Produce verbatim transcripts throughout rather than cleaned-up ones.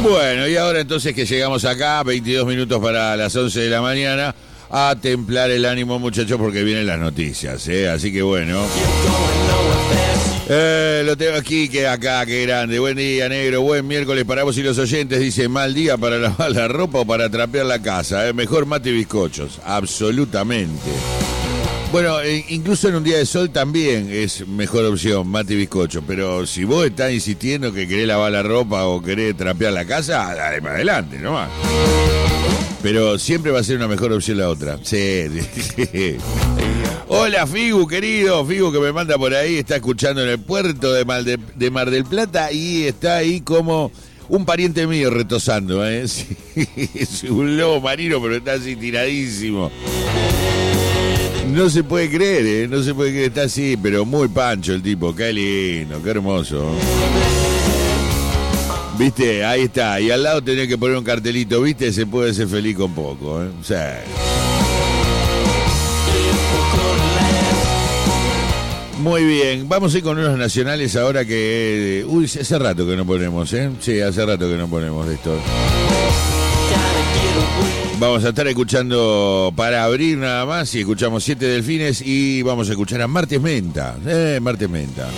Bueno, y ahora entonces que llegamos acá, veintidós minutos para las once de la mañana, a templar el ánimo, muchachos, porque vienen las noticias, ¿eh? Así que bueno. Eh, lo tengo aquí, que acá, qué grande. Buen día, negro, buen miércoles para vos y los oyentes. Dice, mal día para lavar la ropa o para trapear la casa, ¿eh? Mejor mate y bizcochos, absolutamente. Bueno, eh, incluso en un día de sol también es mejor opción, mate y bizcocho. Pero si vos estás insistiendo que querés lavar la ropa o querés trapear la casa, dale para adelante, nomás. Pero siempre va a ser una mejor opción la otra. Sí, sí. Hola, Figu, querido. Figu que me manda por ahí, está escuchando en el puerto de Mar, de, de Mar del Plata y está ahí como un pariente mío retosando, ¿eh? Sí, es un lobo marino, pero está así tiradísimo. No se puede creer, ¿eh? No se puede creer, está así, pero muy pancho el tipo. Qué lindo, qué hermoso. ¿Viste? Ahí está. Y al lado tenés que poner un cartelito, ¿viste? Se puede ser feliz con poco, ¿eh? O sea... Muy bien, vamos a ir con unos nacionales ahora que... Uy, hace rato que no ponemos, ¿eh? Sí, hace rato que no ponemos de esto. Vamos a estar escuchando para abrir nada más y escuchamos Siete Delfines y vamos a escuchar a Martes Menta. Eh, Martes Menta.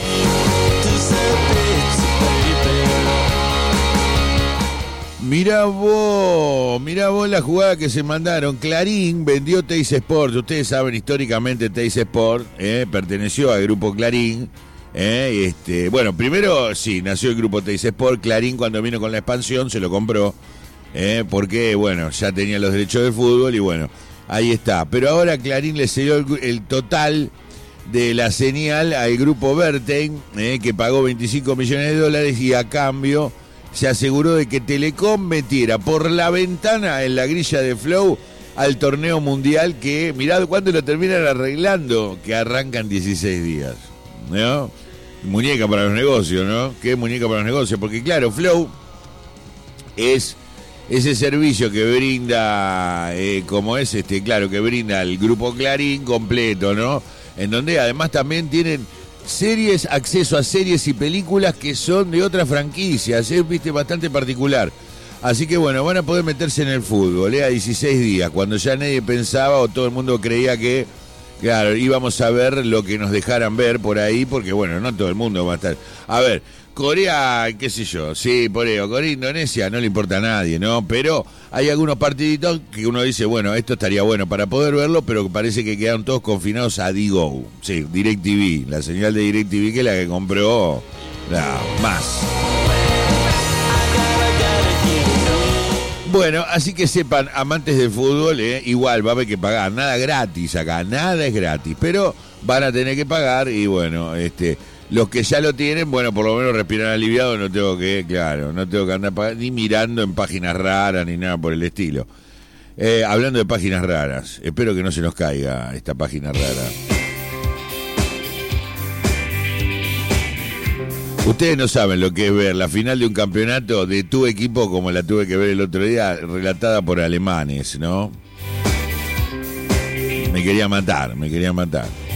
Mirá vos, mirá vos la jugada que se mandaron. Clarín vendió Teis Sport. Ustedes saben, históricamente Teis Sport eh, perteneció al grupo Clarín. Eh, este, bueno, primero sí, nació el grupo Teis Sport. Clarín cuando vino con la expansión se lo compró. Eh, porque, bueno, ya tenía los derechos de fútbol y bueno, ahí está. Pero ahora Clarín le cedió el, el total de la señal al grupo Verten, eh, que pagó veinticinco millones de dólares y a cambio... se aseguró de que Telecom metiera por la ventana en la grilla de Flow al torneo mundial que, mirad cuándo lo terminan arreglando, que arrancan dieciséis días, ¿no? Muñeca para los negocios, ¿no? ¿Qué muñeca para los negocios? Porque claro, Flow es ese servicio que brinda, eh, como es este, claro, que brinda el grupo Clarín completo, ¿no? En donde además también tienen... series, acceso a series y películas que son de otras franquicias, es, viste, bastante particular. Así que bueno, van a poder meterse en el fútbol, ¿eh? A dieciséis días, cuando ya nadie pensaba o todo el mundo creía que, claro, íbamos a ver lo que nos dejaran ver por ahí, porque bueno, no todo el mundo va a estar. A ver, Corea, qué sé yo, sí, por eso, Corea, Indonesia, no le importa a nadie, ¿no? Pero hay algunos partiditos que uno dice, bueno, esto estaría bueno para poder verlo, pero que parece que quedaron todos confinados a Digo, sí, DirecTV, la señal de DirecTV que es la que compró, no, más. Bueno, así que sepan, amantes del fútbol, eh, igual va a haber que pagar, nada gratis acá, nada es gratis, pero van a tener que pagar y bueno, este... los que ya lo tienen, bueno, por lo menos respiran aliviado, no tengo que, claro, no tengo que andar pagando, ni mirando en páginas raras ni nada por el estilo. Eh, hablando de páginas raras, espero que no se nos caiga esta página rara. Ustedes no saben lo que es ver la final de un campeonato de tu equipo, como la tuve que ver el otro día, relatada por alemanes, ¿no? Me quería matar, me quería matar.